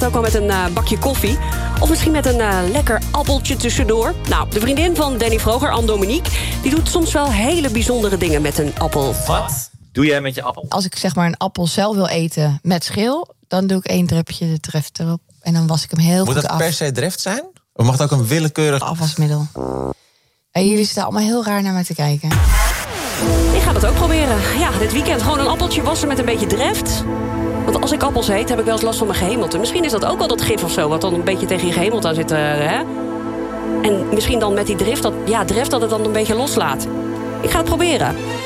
Ook al met een bakje koffie. Of misschien met een lekker appeltje tussendoor. Nou, de vriendin van Danny Vroger, Anne-Dominique, die doet soms wel hele bijzondere dingen met een appel. Wat doe jij met je appel? Als ik zeg maar een appel zelf wil eten met schil, dan doe ik 1 drupje Dreft erop. En dan was ik hem heel goed af. Moet dat per se Dreft zijn? Of mag het ook een willekeurig afwasmiddel? En jullie zitten allemaal heel raar naar mij te kijken. Ik ga dat ook proberen. Ja, dit weekend gewoon een appeltje wassen met een beetje Dreft. Want als ik appels eet, heb ik wel eens last van mijn gehemelte. Misschien is dat ook wel dat gif of zo, wat dan een beetje tegen je gehemelte aan zit. Hè? En misschien dan met die Dreft, dat het dan een beetje loslaat. Ik ga het proberen.